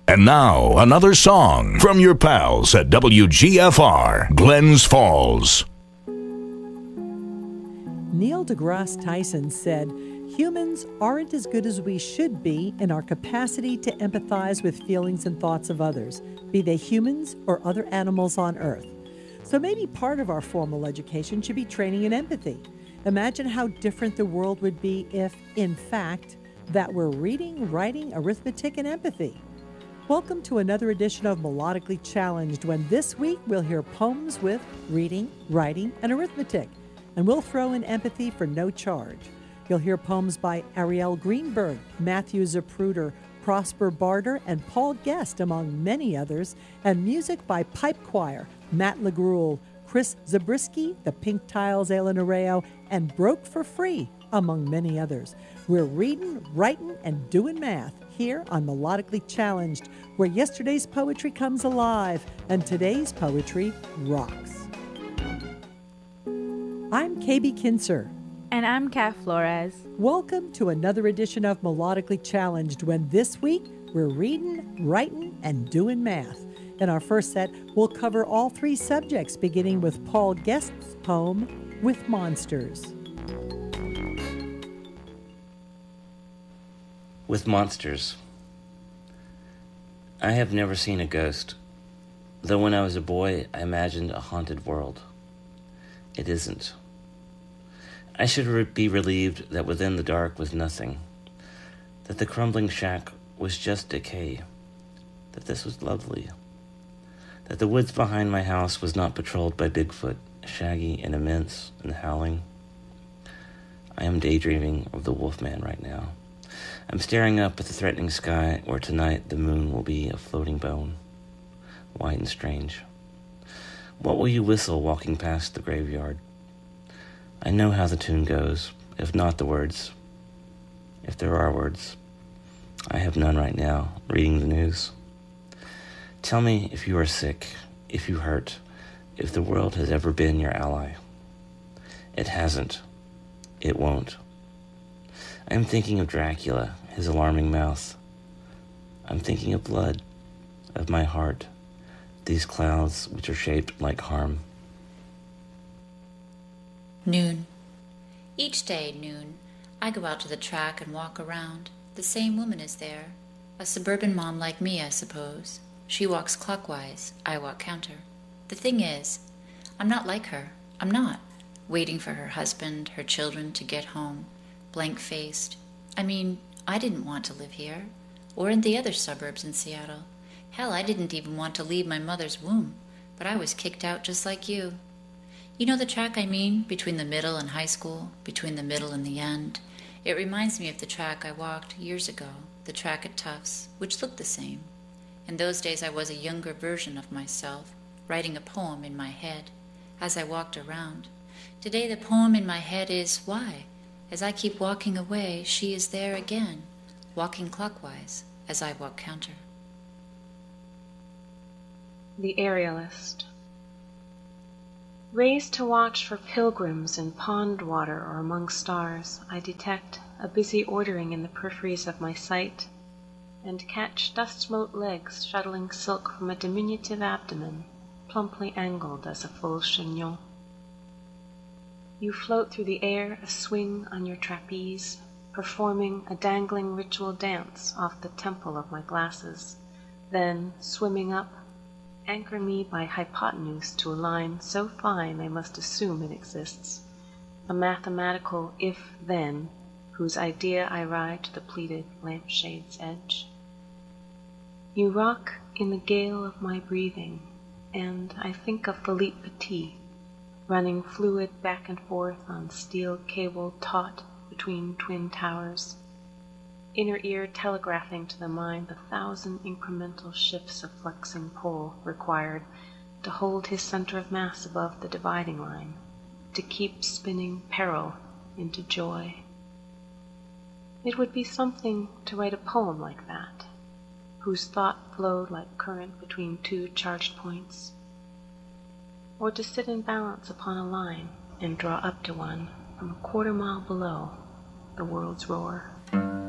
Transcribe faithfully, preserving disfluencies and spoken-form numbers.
And now, another song from your pals at W G F R, Glens Falls. Neil deGrasse Tyson said, "Humans aren't as good as we should be in our capacity to empathize with feelings and thoughts of others, be they humans or other animals on Earth. So maybe part of our formal education should be training in empathy. Imagine how different the world would be if, in fact, that were reading, writing, arithmetic, and empathy." Welcome to another edition of Melodically Challenged, when this week we'll hear poems with reading, writing, and arithmetic, and we'll throw in empathy for no charge. You'll hear poems by Ariel Greenberg, Matthew Zapruder, Prosper Barter, and Paul Guest, among many others, and music by Pipe Choir, Matt LaGrule, Chris Zabriskie, The Pink Tiles, Ellen Arreo, and Broke for Free, among many others. We're reading, writing, and doing math here on Melodically Challenged, where yesterday's poetry comes alive and today's poetry rocks. I'm K B Kinser. And I'm Kat Flores. Welcome to another edition of Melodically Challenged, when this week we're reading, writing, and doing math. In our first set, we'll cover all three subjects, beginning with Paul Guest's poem, With Monsters. With Monsters. I have never seen a ghost, though when I was a boy I imagined a haunted world. It isn't. I should re- be relieved that within the dark was nothing, that the crumbling shack was just decay, that this was lovely, that the woods behind my house was not patrolled by Bigfoot, shaggy and immense and howling. I am daydreaming of the Wolfman right now. I'm staring up at the threatening sky, where tonight the moon will be a floating bone, white and strange. What will you whistle walking past the graveyard? I know how the tune goes, if not the words. If there are words, I have none right now, reading the news. Tell me if you are sick, if you hurt, if the world has ever been your ally. It hasn't. It won't. I am thinking of Dracula, his alarming mouth. I'm thinking of blood, of my heart, these clouds which are shaped like harm. Noon. Each day, noon, I go out to the track and walk around. The same woman is there. A suburban mom like me, I suppose. She walks clockwise, I walk counter. The thing is, I'm not like her. I'm not. Waiting for her husband, her children to get home. Blank-faced. I mean, I didn't want to live here, or in the other suburbs in Seattle. Hell, I didn't even want to leave my mother's womb, but I was kicked out just like you. You know the track I mean, between the middle and high school, between the middle and the end? It reminds me of the track I walked years ago, the track at Tufts, which looked the same. In those days I was a younger version of myself, writing a poem in my head, as I walked around. Today the poem in my head is, why? As I keep walking away, she is there again, walking clockwise as I walk counter. The Aerialist. Raised to watch for pilgrims in pond water or among stars, I detect a busy ordering in the peripheries of my sight, and catch dust-smote legs shuttling silk from a diminutive abdomen, plumply angled as a full chignon. You float through the air, a swing on your trapeze, performing a dangling ritual dance off the temple of my glasses, then, swimming up, anchor me by hypotenuse to a line so fine I must assume it exists, a mathematical if-then, whose idea I ride to the pleated lampshade's edge. You rock in the gale of my breathing, and I think of Philippe Petit, running fluid back and forth on steel cable taut between twin towers, inner ear telegraphing to the mind the thousand incremental shifts of flexing pole required to hold his center of mass above the dividing line, to keep spinning peril into joy. It would be something to write a poem like that, whose thought flowed like current between two charged points, or to sit in balance upon a line and draw up to one from a quarter mile below the world's roar.